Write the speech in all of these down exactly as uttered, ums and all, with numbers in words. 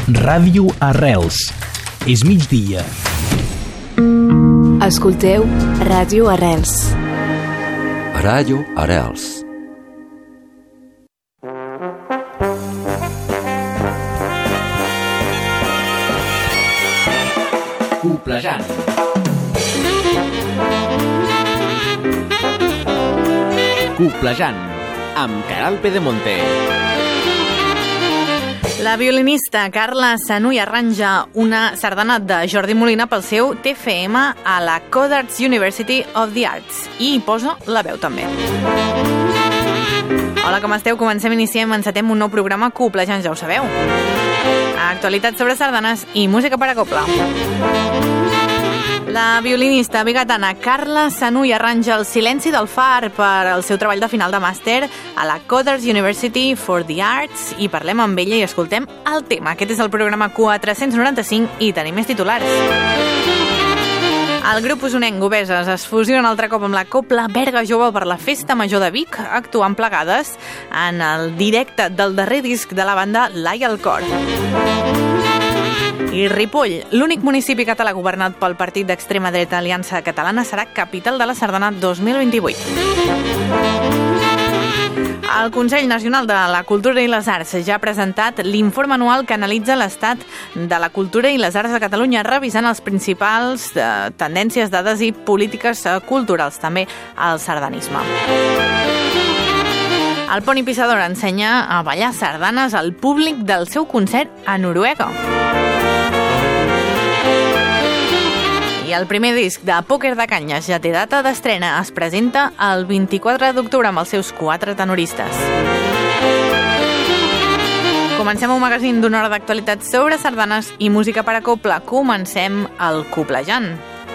Ràdio Arrels. És migdia. Escolteu Ràdio Arrels. Ràdio Arrels. Coplejant. Coplejant, amb Caral Pedemonte. La violinista Carla Sanuy arranja una sardana de Jordi Molina pel seu T F M a la Codarts University of the Arts i hi posa la veu també. Hola, com esteu? Comencem, iniciem, encetem un nou programa Coplejant, ja ho sabeu. Actualitats sobre sardanes i música per a cobla. La violinista bigatana Carla Sanuy arranja el Silenci del far per al seu treball de final de màster a la Codarts University for the Arts i parlem amb ella i escoltem el tema. Aquest és el programa quatre-cents noranta-cinc i tenim més titulars. El grup usonenc Goveses es fusiona un altre cop amb la Cobla Berga Jove per la Festa Major de Vic, actuant plegades en el directe del darrer disc de la banda L'Ai al Cor. I Ripoll, l'únic municipi català governat pel partit d'extrema dreta Aliança Catalana, serà capital de la Sardana dos mil vint-i-vuit. El Consell Nacional de la Cultura i les Arts ja ha presentat l'informe anual que analitza l'estat de la cultura i les arts a Catalunya, revisant els principals eh, tendències, dades i polítiques eh, culturals, també el sardanisme. El Poni Pissador ensenya a ballar sardanes al públic del seu concert a Noruega. I el primer disc de Pòquer de Canyes ja té data d'estrena. Es presenta el vint-i-quatre d'octubre amb els seus quatre tenoristes. Comencem un magazín d'una hora d'actualitat sobre sardanes i música per a cobla. Comencem el Coplejant.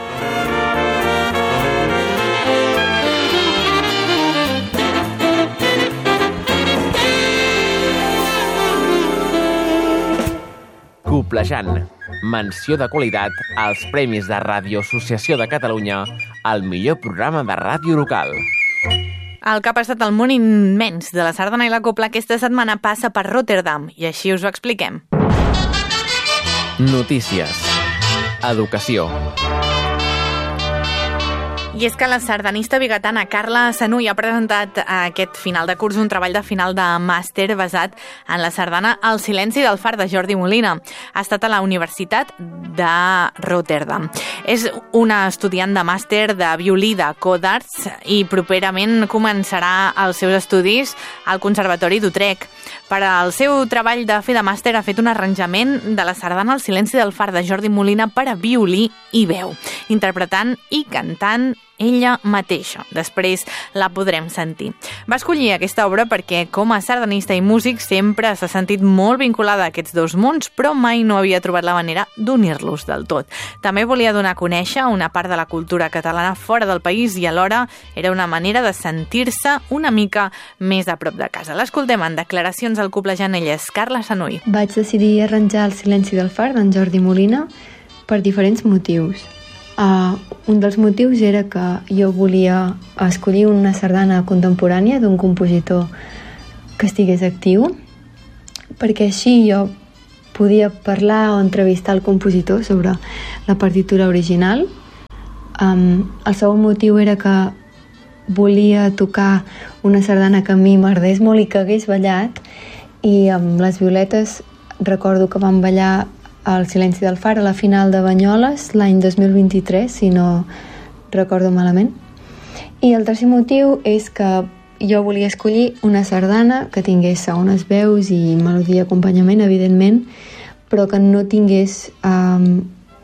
Coplejant, menció de qualitat als Premis de Ràdio Associació de Catalunya al millor programa de ràdio local. El que ha passat al món immens de la sardana i la cobla aquesta setmana passa per Rotterdam i així us ho expliquem. Notícies. Educació. I és que la sardanista bigatana Carla Sanuy ha presentat aquest final de curs un treball de final de màster basat en la sardana El Silenci del far de Jordi Molina. Ha estat a la Universitat de Rotterdam. És una estudiant de màster de violí de Codarts i properament començarà els seus estudis al Conservatori d'Utrecht. Per al seu treball de fi de màster ha fet un arranjament de la sardana El Silenci del far de Jordi Molina per a violí i veu, interpretant i cantant ella mateixa. Després la podrem sentir. Va escollir aquesta obra perquè, com a sardanista i músic, sempre s'ha sentit molt vinculada a aquests dos mons, però mai no havia trobat la manera d'unir-los del tot. També volia donar a conèixer una part de la cultura catalana fora del país i alhora era una manera de sentir-se una mica més a prop de casa. L'escoltem en declaracions al Coplejant. Ella és Carla Sanuy. Vaig decidir arranjar El Silenci del far d'en Jordi Molina per diferents motius. Uh, un dels motius era que jo volia escollir una sardana contemporània d'un compositor que estigués actiu, perquè així jo podia parlar o entrevistar el compositor sobre la partitura original. Um, el segon motiu era que volia tocar una sardana que a mi m'agradés molt i que hagués ballat, i amb les Violetes recordo que vam ballar El Silenci del far a la final de Banyoles l'any dos mil vint-i-tres, si no recordo malament. I el tercer motiu és que jo volia escollir una sardana que tingués segones veus i melodia i acompanyament, evidentment, però que no tingués um,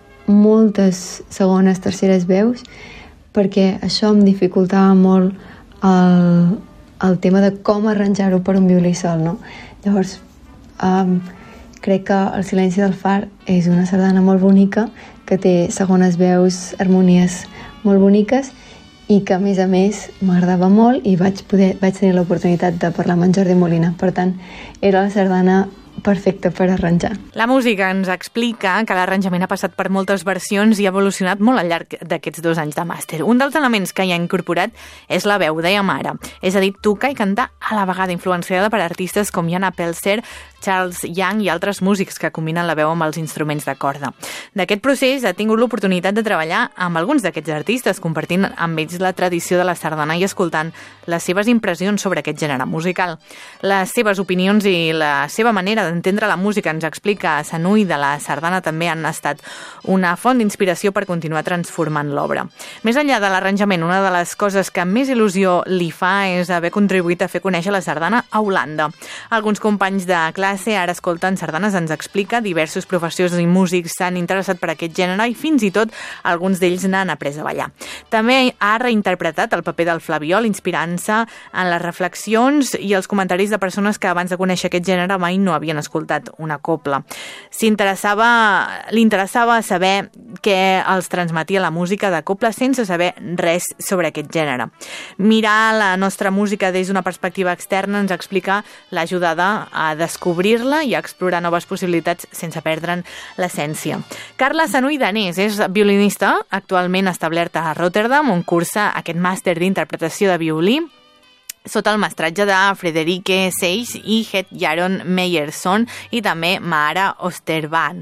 moltes segones, terceres veus, perquè això em dificultava molt el, el tema de com arranjar-ho per un violí sol, no? Llavors, um, crec que El Silenci del far és una sardana molt bonica, que té segones veus, harmonies molt boniques i que, a més a més, m'agradava molt i vaig, poder, vaig tenir l'oportunitat de parlar amb en Jordi Molina. Per tant, era la sardana perfecte per arranjar. La música ens explica que l'arranjament ha passat per moltes versions i ha evolucionat molt al llarg d'aquests dos anys de màster. Un dels elements que hi ha incorporat és la veu, dèiem ara. És a dir, tocar i cantar a la vegada, influenciada per artistes com Jana Pelser, Charles Young i altres músics que combinen la veu amb els instruments de corda. D'aquest procés ha tingut l'oportunitat de treballar amb alguns d'aquests artistes, compartint amb ells la tradició de la sardana i escoltant les seves impressions sobre aquest gènere musical. Les seves opinions i la seva manera d'entendre la música, ens explica Sanui, de la sardana també han estat una font d'inspiració per continuar transformant l'obra. Més enllà de l'arranjament, una de les coses que més il·lusió li fa és haver contribuït a fer conèixer la sardana a Holanda. Alguns companys de classe, ara escolten sardanes, ens explica, diversos professors i músics s'han interessat per aquest gènere i fins i tot alguns d'ells n'han après a ballar. També ha reinterpretat el paper del flabiol, inspirant-se en les reflexions i els comentaris de persones que abans de conèixer aquest gènere mai no havien escoltat una copla. S'interessava, li interessava saber què els transmetia la música de copla sense saber res sobre aquest gènere. Mirar la nostra música des d'una perspectiva externa, ens explica, l'ha ajudada a descobrir-la i a explorar noves possibilitats sense perdre'n l'essència. Carla Sanui Danés és violinista, actualment establerta a Rotterdam, on cursa aquest màster d'interpretació de violí sota el mestratge de Frederike Seix i Het Jaron Meyerson i també Mara Osterbaan.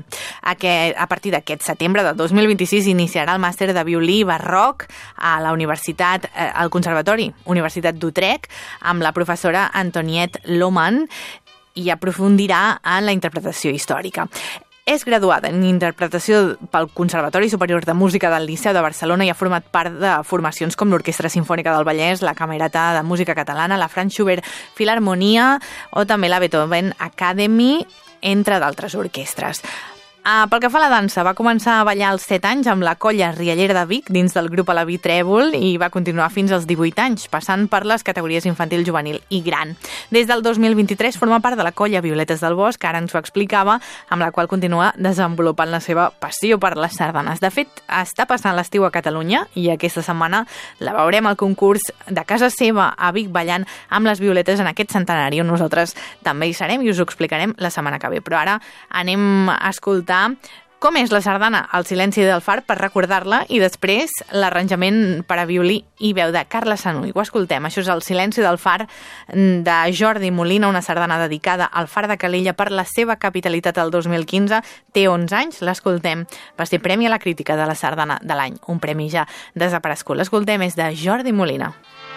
A partir d'aquest setembre del dos mil vint-i-sis iniciarà el màster de violí barroc a la Universitat, al Conservatori Universitat d'Utrecht, amb la professora Antoniette Lohmann, i aprofundirà en la interpretació històrica. És graduada en interpretació pel Conservatori Superior de Música del Liceu de Barcelona i ha format part de formacions com l'Orquestra Simfònica del Vallès, la Camerata de Música Catalana, la Franz Schubert Filharmonia o també la Beethoven Academy, entre d'altres orquestres. Uh, pel que fa a la dansa, va començar a ballar als set anys amb la Colla Riallera de Vic dins del grup Alaví Trèvol i va continuar fins als divuit anys, passant per les categories infantil, juvenil i gran. Des del dos mil vint-i-tres forma part de la Colla Violetes del Bosc, ara ens ho explicava, amb la qual continua desenvolupant la seva passió per les sardanes. De fet, està passant l'estiu a Catalunya i aquesta setmana la veurem al concurs de casa seva a Vic ballant amb les Violetes en aquest centenari, on nosaltres també hi serem i us ho explicarem la setmana que ve. Però ara anem a escoltar com és la sardana El silenci del far per recordar-la i després l'arranjament per a violí i veu de Carla Sanui. Ho escoltem, això és El silenci del far de Jordi Molina, una sardana dedicada al far de Calella per la seva capitalitat el dos mil quinze. Té onze anys, l'escoltem. Va ser Premi a la Crítica de la Sardana de l'any, un premi ja desaparegut. L'escoltem, és de Jordi Molina.